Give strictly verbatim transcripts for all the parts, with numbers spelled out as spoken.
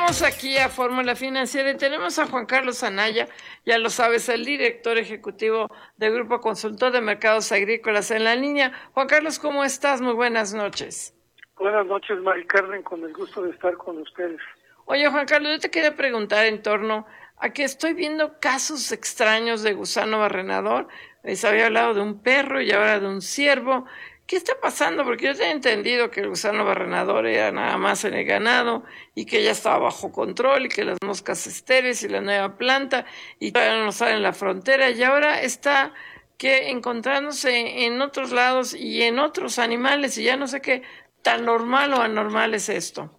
Regresamos aquí a Fórmula Financiera y tenemos a Juan Carlos Anaya, ya lo sabes, el director ejecutivo del Grupo Consultor de Mercados Agrícolas en la línea. Juan Carlos, ¿cómo estás? Muy buenas noches. Buenas noches, Mari Carmen, con el gusto de estar con ustedes. Oye, Juan Carlos, yo te quería preguntar en torno a que estoy viendo casos extraños de gusano barrenador. Les había hablado de un perro y ahora de un ciervo. ¿Qué está pasando? Porque yo tenía entendido que el gusano barrenador era nada más en el ganado y que ya estaba bajo control y que las moscas estériles y la nueva planta y todavía no sale en la frontera y ahora está que encontrándose en otros lados y en otros animales y ya no sé qué tan normal o anormal es esto.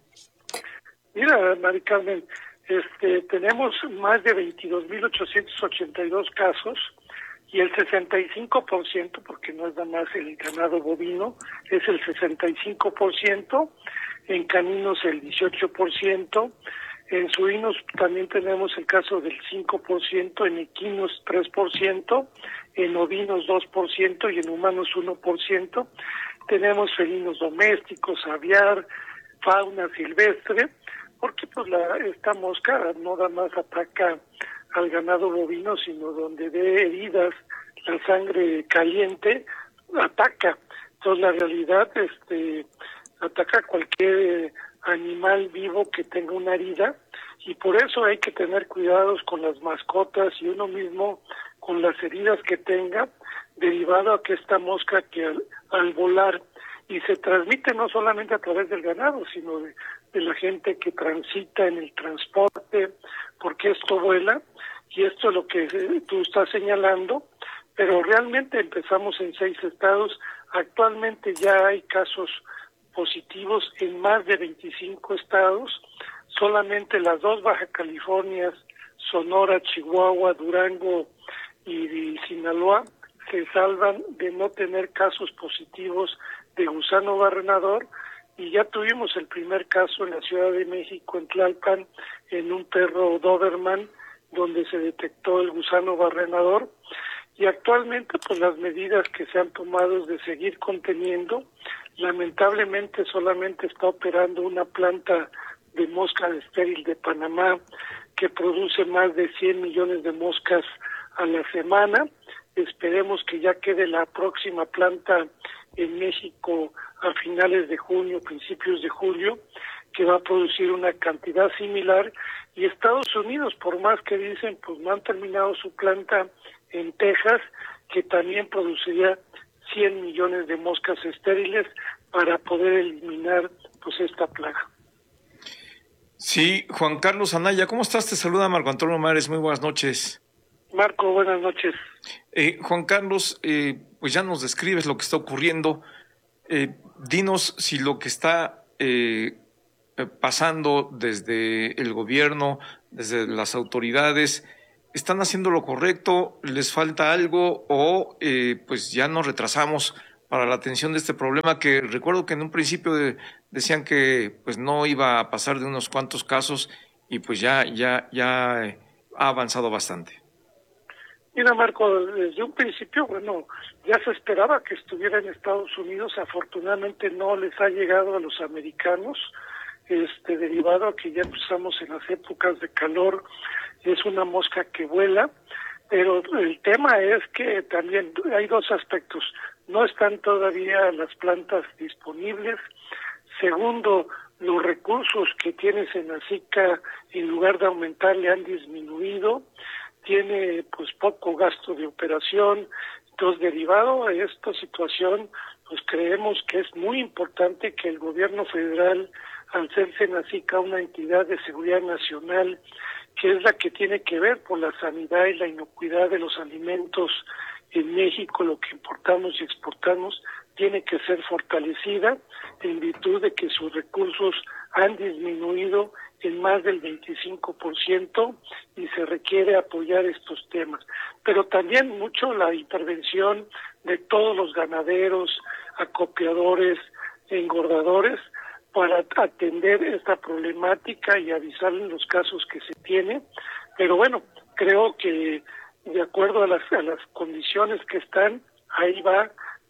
Mira, Mari Carmen, este, tenemos más de veintidós mil ochocientos ochenta y dos casos y el sesenta y cinco por ciento, porque no es nada más el ganado bovino, es el sesenta y cinco por ciento, en caninos el dieciocho por ciento, en suinos también tenemos el caso del cinco por ciento, en equinos tres por ciento, en ovinos dos por ciento y en humanos uno por ciento. Tenemos felinos domésticos, aviar, fauna silvestre, porque pues la esta mosca no nada más ataca al ganado bovino, sino donde ve heridas, la sangre caliente, ataca. Entonces la realidad este ataca a cualquier animal vivo que tenga una herida, y por eso hay que tener cuidados con las mascotas y uno mismo con las heridas que tenga, derivado a que esta mosca que al, al volar, y se transmite no solamente a través del ganado, sino de, de la gente que transita en el transporte, porque esto vuela, y esto es lo que tú estás señalando, pero realmente empezamos en seis estados, actualmente ya hay casos positivos en más de veinticinco estados, solamente las dos Baja Californias, Sonora, Chihuahua, Durango y, y Sinaloa se salvan de no tener casos positivos de gusano barrenador, y ya tuvimos el primer caso en la Ciudad de México, en Tlalpan, en un perro Doberman, donde se detectó el gusano barrenador, y actualmente pues las medidas que se han tomado es de seguir conteniendo. Lamentablemente solamente está operando una planta de mosca de estéril de Panamá que produce más de cien millones de moscas a la semana. Esperemos que ya quede la próxima planta en México a finales de junio, principios de julio, que va a producir una cantidad similar, y Estados Unidos, por más que dicen, pues no han terminado su planta en Texas, que también produciría cien millones de moscas estériles para poder eliminar pues esta plaga. Sí, Juan Carlos Anaya, ¿cómo estás? Te saluda Marco Antonio Mares, muy buenas noches. Marco, buenas noches. Eh, Juan Carlos, eh, pues ya nos describes lo que está ocurriendo. Eh, dinos si lo que está eh, pasando desde el gobierno, desde las autoridades, ¿están haciendo lo correcto? ¿Les falta algo? ¿O eh, pues ya nos retrasamos para la atención de este problema que recuerdo que en un principio de, decían que pues no iba a pasar de unos cuantos casos y pues ya, ya, ya eh, ha avanzado bastante? Mira, Marco, desde un principio, bueno, ya se esperaba que estuviera en Estados Unidos, afortunadamente no les ha llegado a los americanos, este, derivado a que ya empezamos en las épocas de calor, es una mosca que vuela, pero el tema es que también hay dos aspectos, no están todavía las plantas disponibles, segundo, los recursos que tiene Senacica, en lugar de aumentar, le han disminuido, tiene pues poco gasto de operación. Entonces, derivado de esta situación, pues creemos que es muy importante que el gobierno federal, al ser Senacica una entidad de seguridad nacional, que es la que tiene que ver por la sanidad y la inocuidad de los alimentos en México, lo que importamos y exportamos, tiene que ser fortalecida en virtud de que sus recursos han disminuido en más del veinticinco por ciento y se requiere apoyar estos temas. Pero también mucho la intervención de todos los ganaderos, acopiadores, engordadores, para atender esta problemática y avisar en los casos que se tiene. Pero bueno, creo que de acuerdo a las, a las condiciones que están, ahí va,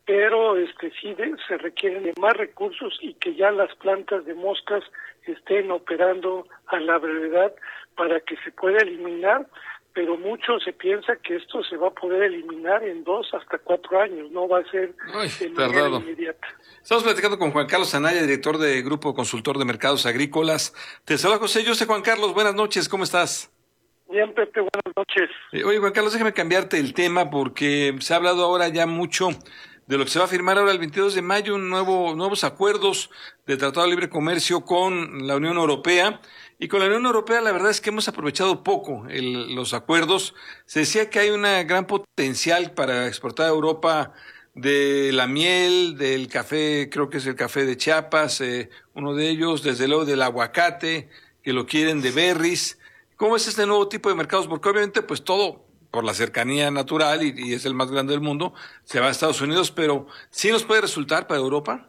pero este sí de, se requieren de más recursos y que ya las plantas de moscas estén operando a la brevedad para que se pueda eliminar, pero mucho se piensa que esto se va a poder eliminar en dos hasta cuatro años, no va a ser Ay, de manera tardado. inmediata. Estamos platicando con Juan Carlos Anaya, director de Grupo Consultor de Mercados Agrícolas. Te saluda José. Yo sé, Juan Carlos, buenas noches, ¿cómo estás? Bien, Pepe, buenas noches. Eh, oye, Juan Carlos, déjame cambiarte el tema porque se ha hablado ahora ya mucho de lo que se va a firmar ahora el veintidós de mayo, un nuevo, nuevos acuerdos de Tratado de Libre Comercio con la Unión Europea. Y con la Unión Europea la verdad es que hemos aprovechado poco el, los acuerdos. Se decía que hay una gran potencial para exportar a Europa de la miel, del café, creo que es el café de Chiapas, eh, uno de ellos, desde luego del aguacate, que lo quieren, de berries. ¿Cómo es este nuevo tipo de mercados? Porque obviamente pues todo por la cercanía natural y, y es el más grande del mundo, se va a Estados Unidos, pero ¿sí nos puede resultar para Europa?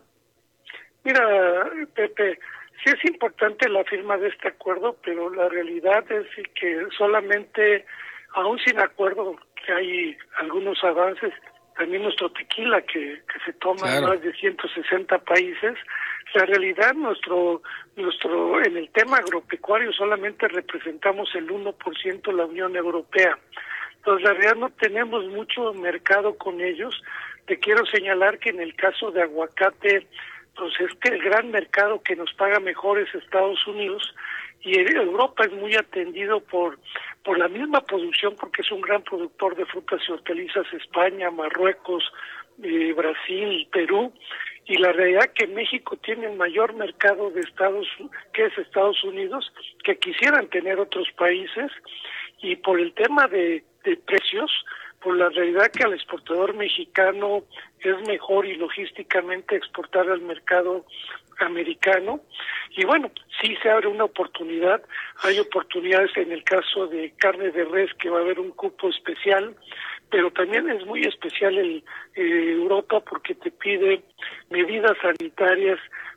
Mira, Pepe, sí es importante la firma de este acuerdo, pero la realidad es que solamente, aún sin acuerdo, que hay algunos avances, también nuestro tequila que, que se toma claro. en más de ciento sesenta países, la realidad nuestro nuestro en el tema agropecuario solamente representamos el uno por ciento la Unión Europea. Entonces, la realidad no tenemos mucho mercado con ellos. Te quiero señalar que en el caso de aguacate, pues es que el gran mercado que nos paga mejor es Estados Unidos, y Europa es muy atendido por por la misma producción, porque es un gran productor de frutas y hortalizas, España, Marruecos, eh, Brasil, Perú, y la realidad que México tiene el mayor mercado de Estados que es Estados Unidos, que quisieran tener otros países, y por el tema de, de precios, por la realidad que al exportador mexicano es mejor y logísticamente exportar al mercado americano. Y bueno, sí se abre una oportunidad, hay oportunidades en el caso de carne de res, que va a haber un cupo especial, pero también es muy especial el eh, Europa, porque te pide medidas sanitarias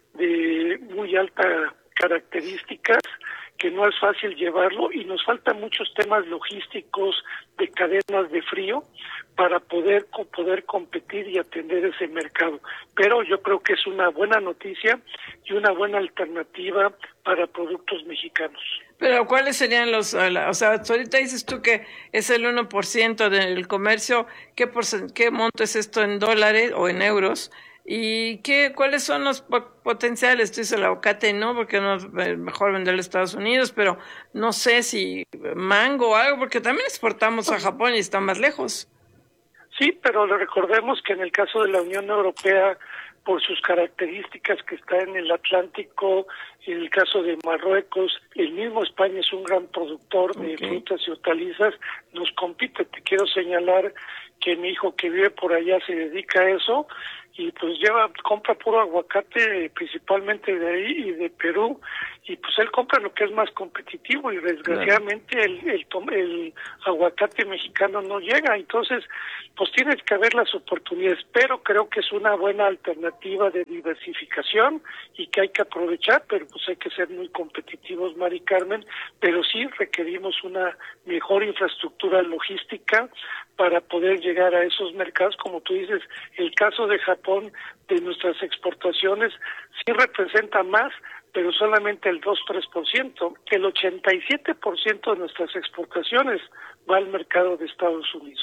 de muy alta características, que no es fácil llevarlo, y nos faltan muchos temas logísticos de cadenas de frío para poder poder competir y atender ese mercado. Pero yo creo que es una buena noticia y una buena alternativa para productos mexicanos. Pero ¿cuáles serían los, o sea, ahorita dices tú que es el uno por ciento del comercio, ¿qué, porcent- qué monto es esto en dólares o en euros? ¿Y qué, cuáles son los potenciales? Tú dices el aguacate, no, porque no es mejor venderlo a Estados Unidos, pero no sé si mango o algo, porque también exportamos a Japón y está más lejos. Sí, pero recordemos que en el caso de la Unión Europea, por sus características que está en el Atlántico, en el caso de Marruecos, el mismo España es un gran productor de okay. frutas y hortalizas, nos compite. Te quiero señalar que mi hijo que vive por allá se dedica a eso, y pues lleva, compra puro aguacate principalmente de ahí y de Perú, y pues él compra lo que es más competitivo, y desgraciadamente claro. el, el, el aguacate mexicano no llega. Entonces pues tienes que ver las oportunidades, pero creo que es una buena alternativa de diversificación y que hay que aprovechar, pero pues hay que ser muy competitivos, Mari Carmen, pero sí requerimos una mejor infraestructura logística para poder llegar a esos mercados. Como tú dices, el caso de Japón, de nuestras exportaciones, sí representa más, pero solamente el dos a tres por ciento. El ochenta y siete por ciento de nuestras exportaciones va al mercado de Estados Unidos.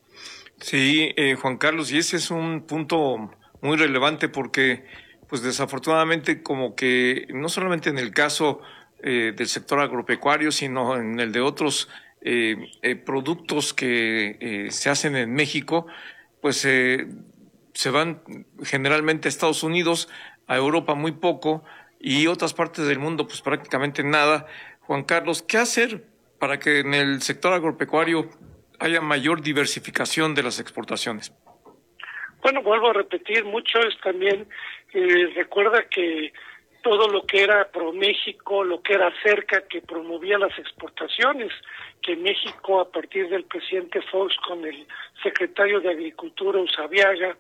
Sí, eh, Juan Carlos, y ese es un punto muy relevante, porque pues desafortunadamente como que no solamente en el caso eh, del sector agropecuario, sino en el de otros eh, eh, productos que eh, se hacen en México, pues eh, se van generalmente a Estados Unidos, a Europa muy poco, y otras partes del mundo pues prácticamente nada. Juan Carlos, ¿qué hacer para que en el sector agropecuario haya mayor diversificación de las exportaciones? Bueno, vuelvo a repetir, mucho es también, eh, recuerda que todo lo que era ProMéxico, lo que era cerca, que promovía las exportaciones, que México, a partir del presidente Fox con el secretario de Agricultura, Usabiaga,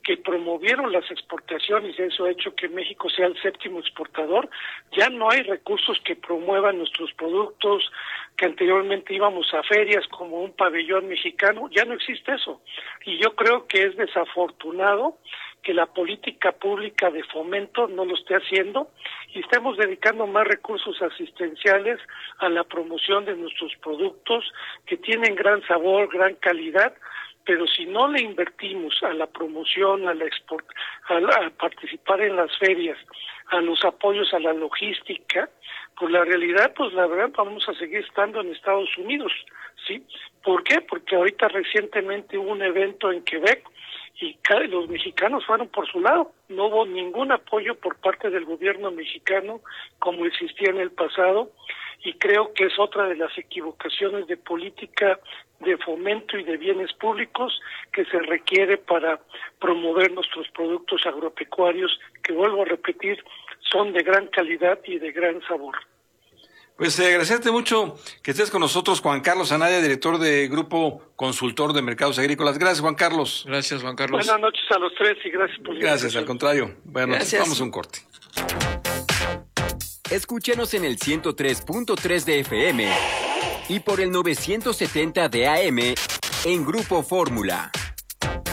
que promovieron las exportaciones, y eso ha hecho que México sea el séptimo exportador. Ya no hay recursos que promuevan nuestros productos, que anteriormente íbamos a ferias como un pabellón mexicano, ya no existe eso. Y yo creo que es desafortunado que la política pública de fomento no lo esté haciendo y estemos dedicando más recursos asistenciales a la promoción de nuestros productos que tienen gran sabor, gran calidad, pero si no le invertimos a la promoción, a la export, a, la, a participar en las ferias, a los apoyos a la logística, pues la realidad, pues la verdad vamos a seguir estando en Estados Unidos, ¿sí? ¿Por qué? Porque ahorita recientemente hubo un evento en Quebec y los mexicanos fueron por su lado, no hubo ningún apoyo por parte del gobierno mexicano como existía en el pasado, y creo que es otra de las equivocaciones de política de fomento y de bienes públicos que se requiere para promover nuestros productos agropecuarios, que vuelvo a repetir, son de gran calidad y de gran sabor. Pues eh, agradecerte mucho que estés con nosotros, Juan Carlos Anaya, director de Grupo Consultor de Mercados Agrícolas. Gracias, Juan Carlos. Gracias, Juan Carlos. Buenas noches a los tres y gracias por la Gracias, al contrario. Bueno, vamos a un corte. Escúchanos en el ciento tres punto tres de F M y por el novecientos setenta de A M en Grupo Fórmula.